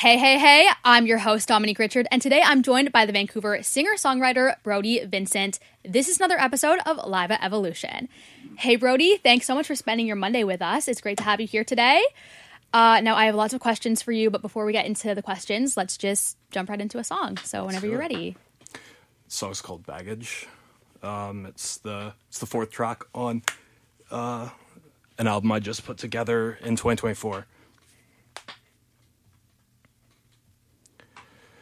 Hey, hey, hey, I'm your host, Dominique Richard, and today I'm joined by the Vancouver singer-songwriter Brody Vincent. This is another episode of Live at Evolution. Hey, Brody, thanks so much for spending your Monday with us. It's great to have you here today. Now, I have lots of questions for you, but before we get into the questions, let's just jump right into a song. So whenever you're ready. The song's called Baggage. It's the fourth track on an album I just put together in 2024.